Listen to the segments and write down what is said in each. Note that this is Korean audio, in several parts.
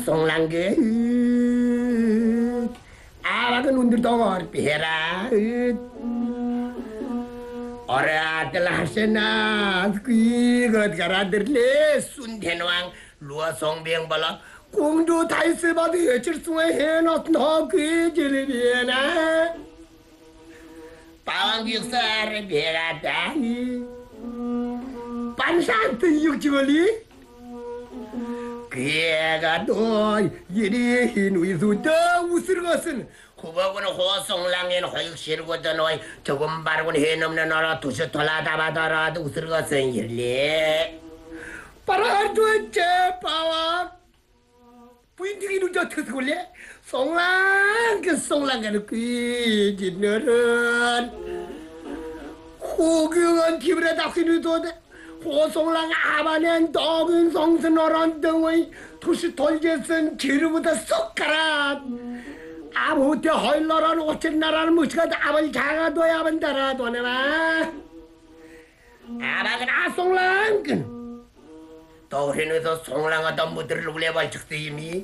송랑게 아라가 눈들도 비해라 어라들 하세나 그것 가라들래 순대왕 루아송병발라 공주 다이스바드 여칠숭에 해놓고 그질비에나 바왕육사를 비해라다 반산트 육지걸리 그애가 너 이리 흰위수도 웃을 것은 후보군은 호송랑인 호육실고도 너희 조금 바르군 해넘는 너라 두시 돌아다바더라도 웃을 것은 일리 바라도째 바와 부인들이 누저 터스골래 송랑 그 송랑가는 귀지너른 호경한 기분에 닥치는 호송랑 아바는 떡은 성스너런 등의 두시 돌제선 기름보다 쏙 가라 아무때 헐러란 오천 나라는 무시가 아벌 장아도야 번다라 도네마 아바근 아송랑근 또우리는서 송랑하다 무드를 울려발 즉스임이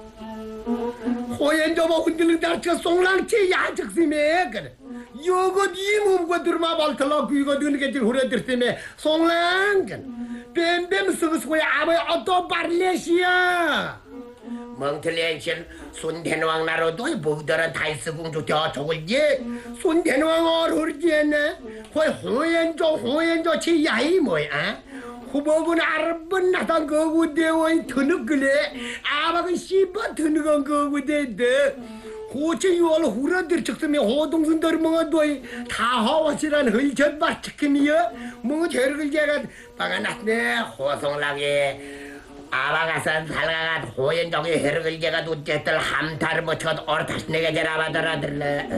호연저버 흔들는 다르쳐 송랑치 야즉스임에 그래 요거 니 몸과 들마 발틀라 귀가 드는 게 후려들스임에 송랑근 뱀뱀 쓰고서야 아버지 어떤 발레시야 멍틀렌신 순대왕 나라도 부들은 다이스공주 더 좋을지 순대왕 얼굴지네 거의 호연조 치야이 뭐야 후보군 아르번 나단 거구대원 드는그래 아박은 씨바 드는건 거구대데 호치 유월 후라들 즉스면 호동순들 뭐가 도이 다 하와시란 흘젓바 치킨이여 뭐 저를 제가 박아놨네 호송락에 아바가산 살가가 호연정이 헤르글 제가 누제들 함타를 못쳐도 어르타시 내게 제라바더라들래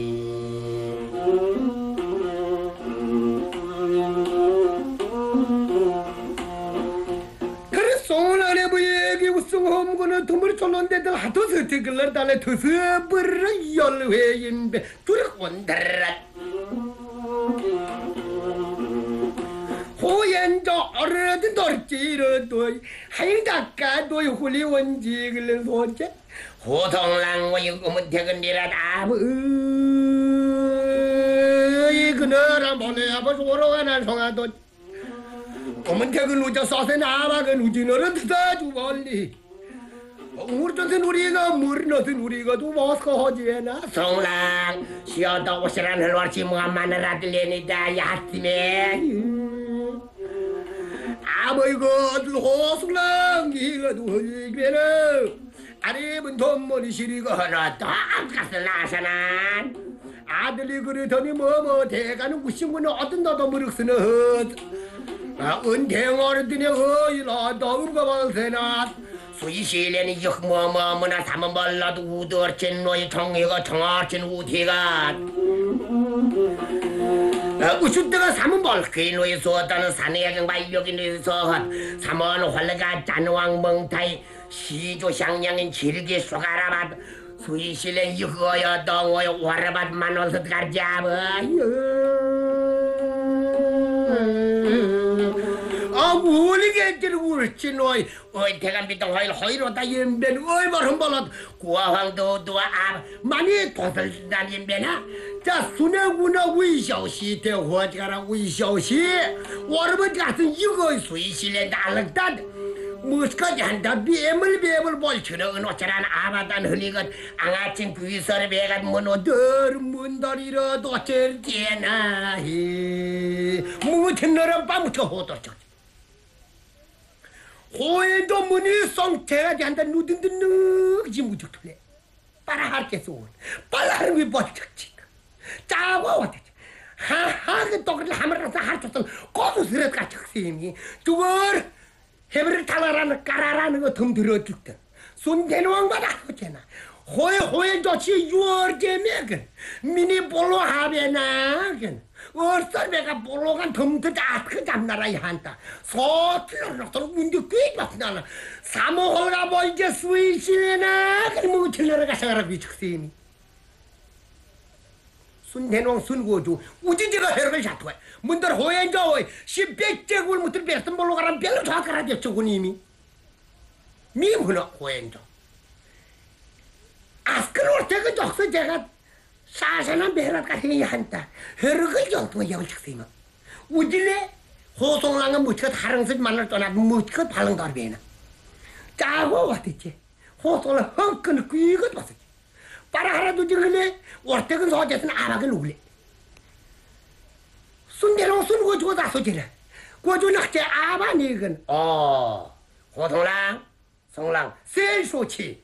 그래 송은안에 뭐얘기 우승 험고는 도물 쫄론데들 하도 서태글러 달래 더서 버르 열회인배 둘이 온다라 호연조 어르든 돌지르도 하인작가 도이 홀리 원지글른 소제 호성랑 뭐이 우문태근이라 아무 이 그너라 보내 아버지 오러가 난 송아도 우문태근 우저 써서 나박은 우지너를 드다주 멀리 우르전선 우리가 물너선 우리가 도 모스코 호지에나 송랑 시어도 오시란 흘러지 무함마느라 들리니다 야스메 아버이고 호송랑 이거도 흘리게는 아리분 돈머리 시리가 하나 딱 가서 나서난 아들이 그러더니 뭐뭐 대가는 구신군은 어떤 너도 무력쓰는 은행 어르더니 어이라 너은가 봐세나 수이실에는 역뭐뭐뭐나 사면 발라도 우더친 너희 정의가 정아친 우티가 우슈때가 사면 벌크인 너희 소다는 산에경 발력인 너희 소헛 사면 활레가 잔왕 멍타이 시조샹냥인 질기 쏘가라밭 수이실엔 이거여 덩어여 와라밭 만원서 가자버요 모르겠지를 울지 너희 어이 대감비동 허이로다 연변 어이 바른발라 구화황도 도와 많이 도설단 연변아 자 순애구나 위셔시 대화지가라 위셔시 와르버지 같은 이거 수이실에 날락단 무엇까지 한다 뱀을 볼치는 은호처럼 아바단 흘리건 앙아친 귀설에 배가 문어들 문다리라도 젤지나 무튼 너랑 빠무쳐 호도쳐 호에도 문이 송태가지 한다 누든든 늑지 무죽틀래 빨아할게서 빨아하는 게 bolchak치가 짜고 왔지 하하게 똑을 하면서 할쳤던 고수스럽가 적심이 두걸 해버를 달아라는 까라라는 거 덤 들어죽든 순대왕마다 하잖아 호에 좋지 유월제매근 미니 볼로 하베나근 얼썰배가 볼로간 덤드다 그 잡나라이 한다 소틀러서 문제 꽤 맞나나 사모홀가 보이게 수이시나 그 뭐 틀러가 가서가라 비축심이 순대왕 순고주 우지지가 해를 잡고 문들 호연저 십백제굴 무들 베스트 볼로 가란 별로 잡가라 됐죠 군님이 미문어 호연저 그럴 때그 적서 제가 사사나 매라가 해야 한다. 헤르그 정도 영식생어. 우질래 호송랑은 무치가 다른 것 만날 떠나 무치가 발랑도 배나. 짜고 왔댔지. 호송랑 헝끈 귀가 왔었지. 빠라 하나도 지금래 월때근 소재는 아박을 울래. 순대로 순고 주고 나서지래. 고주 낙제 아바니근. 호송랑 송랑 셀소치.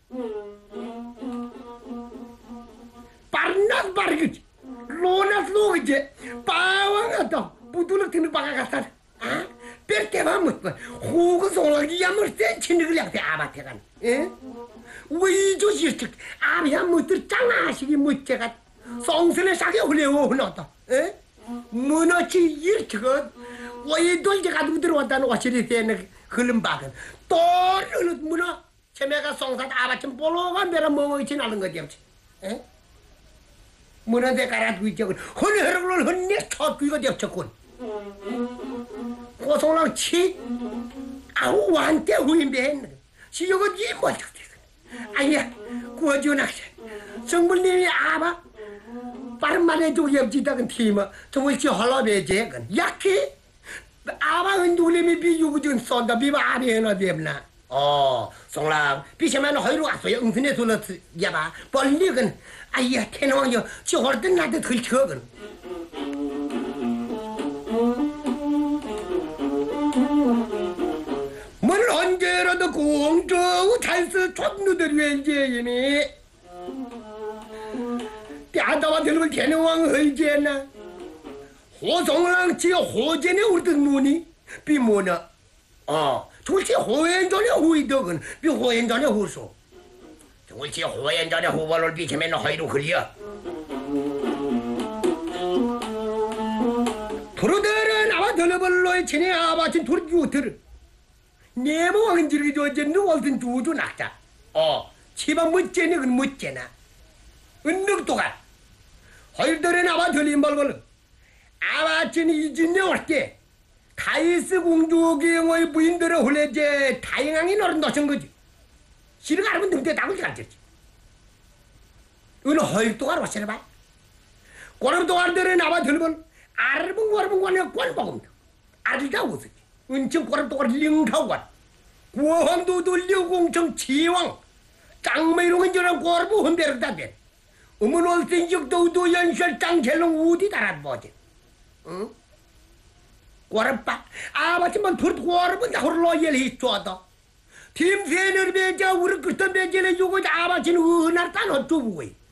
빠르나 빠르겠지. 로나 로그지. 빠왕하다. 부두럭 드는 바가 갔다. 아? 뺄때만 못 봐. 호그 송랑이 야물 센 친구를 약대 아바테간. 예? 왜 조시식 아비야 못들 짱아시기 못제가 송슬에 싸게 흘려오 흘렀다. 예? 문어치 일치가 왜 돌제가 누구 들어왔다는 와시리 때는 흘름 박은 또 문어 체매가 송사 아바쯤 볼로가 내가 뭐있지 않은 거지 없지. 예? 문어대 가라두고 있자군 헌허럭을 헌내 첫 귀가 되었군. 고송랑 치 아우 완때 후임배했네. 시역은 이 뭐였대. 아니야 구워주나세 정물님이 아바 빠른 말에 좀 옆지다근 팀어 정말 지 헐러배제건 약해 아바은 누님이 비유구준 쏜다 비바 아비에나 되었나. 송랑 비시면 허이로 왔어요. 응선에 둘러서 야바 벌리건 아이야 태노왕여 지 헐든 나한테 들쳐건. 뭘 언제라도 공정우 잘서 촌누들 왠지이니 뼈다와 들을 개능왕 헐제나 호송랑 지 호제네 우르든 무니 비모나 졸지 호엔전에 후이덕은 비 호엔전에 후소 졸지 호엔전에 후발을 비치면 허이로 그리여 프로들은 나와 들어벌로의 친애 아바친 돌기우트를 네모왕은 지르기 좋지 누월든 두두 낙자 치방 멋제네 그 멋제나 은능도가 헐들에 나와 들림벌벌 아바친 이진네 올때 가이스 공주경의 부인들을 홀레제 다행하게 너른 넣으신 거지. 시르가 알면 능대 나올 줄 알겠지. 어느 헐도가 왔으나 꼬름 동안들에 나와 들면 아르붕 와르붕 꼴먹음다. 아들다 웃었지. 은청 꼬름 동안 링가관 구황도 돌려공청 지왕 짱매롱은 저런 꼬르부 흔배르다 된 어머니 올땐 적도도 연설 짱젤롱 우디 달아보지. 응? 꼬름빠 아마치만 둘 꼬름은 나홀로 열이 좋아다. 팀 세너를 배자 우리 그딴 배제를 주고 아마치는 은할 딴 어쩌고 에?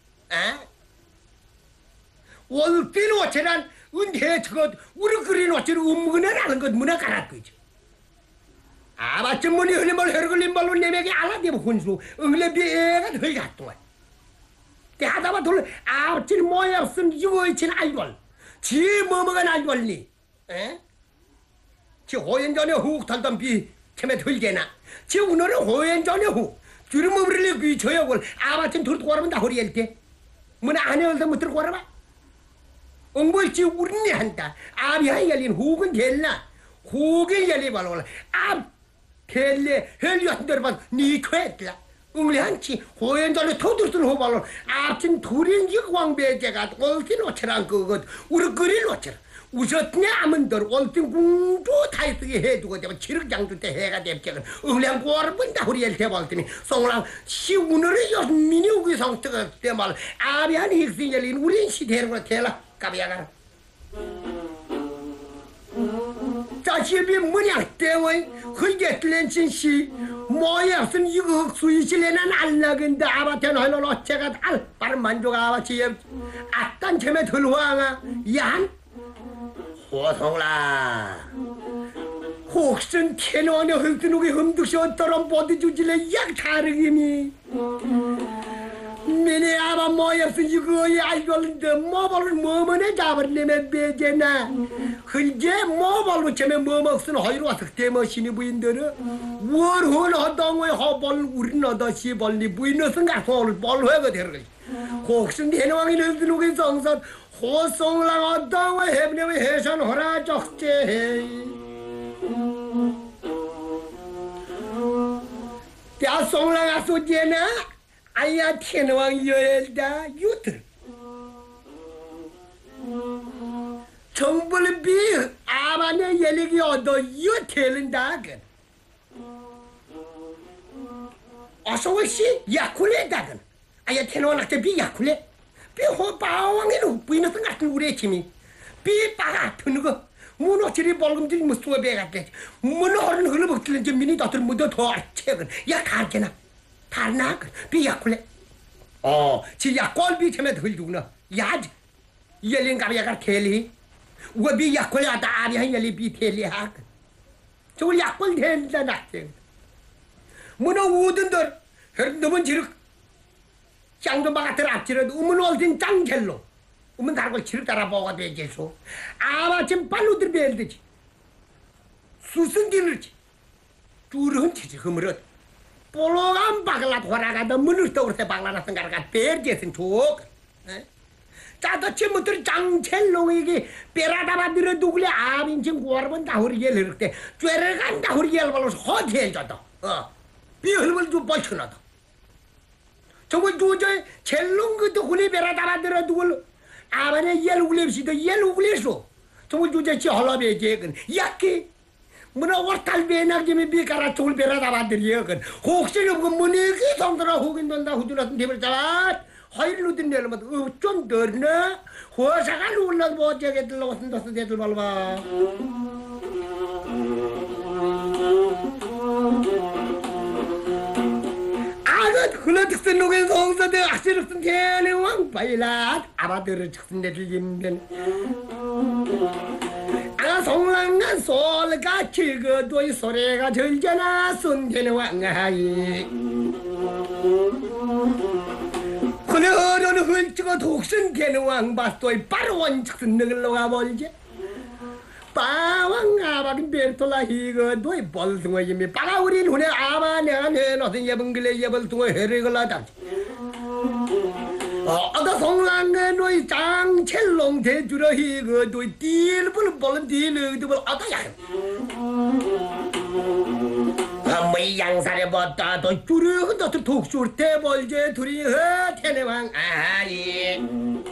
올땐 어쩌란 은혜 저것 우리 그린 어쩌는 음근해라는 것 문화 가라뜨지. 아마쯤 문이 흘림을 흐르글린 발로 내맥이 알아대면 혼수 응레비 애가 덜 갔동안 대하다가 돌 아버지는 뭐야 없음 유어이친 알걸 지 뭐뭐가 알걸니 에? 지 호연전에 훅 탈던 비 참에 덜게나 지 오늘은 호연전에 훅 주름을 귀쳐역을 아버지는 둘 꼬라면 다 허리할 때 뭐나 안에 얼다 못 들고 꼬라봐 응벌지 우린내 한다 아비하 열린 훅은 될나 훅이 열리 발로 텔레 헬리언더만 니 퇴했라 응리한치 호연전에 토들들 호발로 아침 둘인지 광배제가 올tin 오체란 그것 우리 그릴 오체라 우셨네 아문들 올tin 궁조 타이스게 해두고 되면 치륵장도 때 해가 됩적은 응리한 꼬르분다 후리엘 대발더니 송랑 시 오늘의 여민이 우기 성적을 때말 아비한 힐스 열린 우린 시대로 대라 까비야가 자식이 뭐냐 때문에 그게 뜰렌친시 뭐야 무슨 이거 흑수이실래는 알라근데 아바테는 하나로 제가 알 빠른 만족 아바치 아딴 점에 들어와가 얀 호송라 혹슨天王의 흙드누기 흠득시 어떠런 보드주질래 약 다르기니 미네 아바 뭐였어 이거에 알걸는데 뭐발을 뭐뭐네 잡으려면 배제나 흔제 뭐발로 채매 뭐 먹슨 허이로 와서 때머시니 부인들은 월헌 허덩의 허벌 우린 얻어 시벌리 부인어선 가서 오늘 벌회가 되는 혹슨 대왕이 늙는 성선 호송랑 어덩의 해브념의 해선 허라 적재해 야 송랑 아소제나 아야天王 열다 유들 정벌 비 아만의 열리기 얻어 유텔은다근 어서오시 야쿨레다근 아야天王 낙제 비 야쿨레 비 호바왕에는 부인어떤 같은 우리 팀이 비 빠가 드는 거 문어치리 벌금들이 뭐 수업에 갔대 문어는 흘러먹들은 저 미니 더들 묻어 더 책은 야 가르쳐나 다르나근 비 야쿨레 지 야꼴비 처음에 흘두구나 야지 열린 가비야가 텔리 우가 비 야콜 아다 아비 한 열리 비 텔리 하 저걸 야콜 된다 낙제 문어 우든들 너무 지륵 짱도 막아들 앞지르도 우문 올든 짱gel로 우문 다르고 지륵 따라 보가 되겠소 아마침 빨로들 벨되지 수승기를지 쭈르흔 치지 흐물어 볼로간 박을라 돌아가다 문을 떠오르세 박라나선 가라가 벨제슨 족 짜도 침무들 짱첼롱에게 빼라다바 들어 누굴래 아민진 고아르면 다후리엘 흐르때 쬐를 간 다후리엘 발로서 허지해줘도 비흘물 좀 뻘쳐놔도 저거 누저 첼롱 그도 훈이 빼라다바 들어 누굴 아만에 옐 울립시도 옐 울리소 저거 누저 지 헐라베제근 약기 뭐나 월탈 배나기면 비가라 좋을 빼라다바 들이여근 혹시 그 문이기 성들아 혹인 돈다 후두라든 대벌 잡아 허일로 든 내려면 좀 더나 호사가 놀라 보자게 들러왔은 다스 대들 말봐 아그 흘러득선 녹엔 성서대 악시륵선天王 바일랏 아바들을 즉선 대들 임변 아 성랑간 솔가 칠거도이 소리가 절잖아 손天王 아이 그녀는 훌쩍어 독선天王 바스토이 바로 원측선 능을로가 벌지 빠왕 아바긴 벨톨라 히거도이 벌둥어 이미 빠가 우린 후네 아마 내가 내놓은 예번글레 예벌둥어 헤르글라 담지 어다 성랑가 노이 짱첼롱 대주러 히거도이 딜불 벌은 딜르드불 어다야 뭐 양산에 벗다 더 쭈르그 너도 독술 대벌제 둘이天王 아이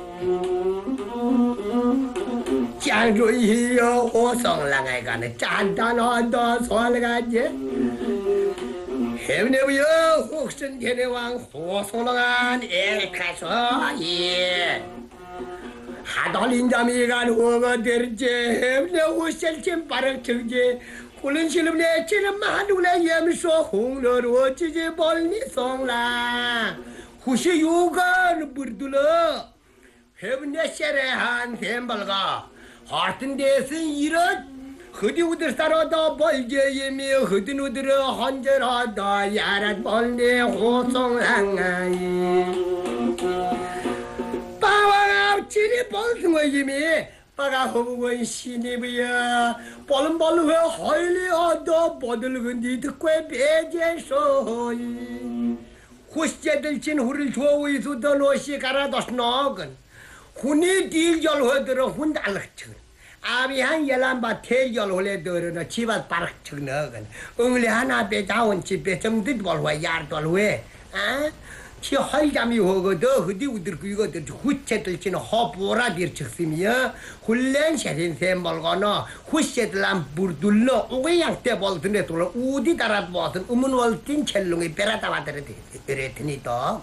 짱조이여 호성랑에 가는 짠단어도 솔가지 해브네부여 혹슨天王 호성랑한 엘카서 예 하돌린 잠이간 호거들지 해브네 호셀침 빠르 청지 홀른 실음내 치는 마누라 예미소 홍러로 지지 벌니 송라 후시 요간 부르들어 해븐내 세레한 셈발가 하튼 데슨 이런 흐디 우들 살아다 벌제 예미 흐디 우들어 헌절하다 야랏 벌니 호송랑아이 빠왕 앞치니 벌승어 예미 빠가 허무건 신입이야 벌벌 왜 헐리 얻어 버들근디 듣고 배제소이 후시제들 친 후를 좋아해서 더 노시 갈아뒀 너건 훈이 딜절 허들어 훈달럭쳐 아비한 열람바 태절 홀에 들어너 집안 바락쳐 너건 응리 하나 배자원 집에 정듯 벌와 야르돌 왜 치 헐잠이 허거더 흐디 우들 그이거들 후체들 치는 허보라 dir측심이야 훈련 샤린셈 벌거너 후체들람 부르둘러 오게양 때 벌드네 돌아 우디 달아 버튼 우문월틴 첼롱이 베라다바들에 이랬더니 또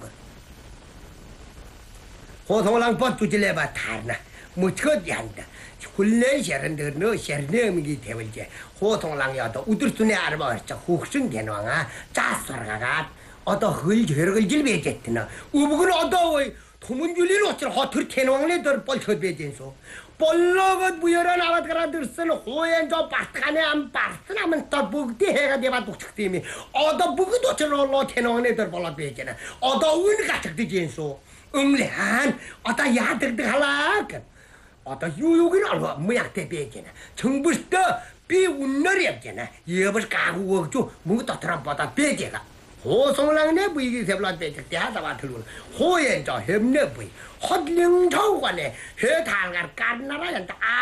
호송랑 버투질레바 타르나 무척 양다 훈련 샤른들 너 샤르네미기 대월제 호송랑이어도 우들순에 알아버렸죠 혹순天王 짜서가가 어더 흘결을 질배졌드나 우북은 어더 도문줄리는 어찌나 허틀天王네 덜 뻘쳐배진소 뻘러것 무열한 아바드가라 들쓴 호엔 저 바스간에 안 바스나면 또 북디 해가 되바 독측팀이 어더 북은 어찌나 올로天王네 덜 뻘러배지나 어더 은가 적디진소 응래한 어더 야득득할라 어더 유욕은 알고 무약대배지나 정부스터 비운너리 없잖아 여벌 가구 억주 무거 떠트람보다 배지가 호송랑네 부이기 세블라 배적대 하다가 들고 호엔저 협내 부이 헛령저관에 회달갈 까르나라얀다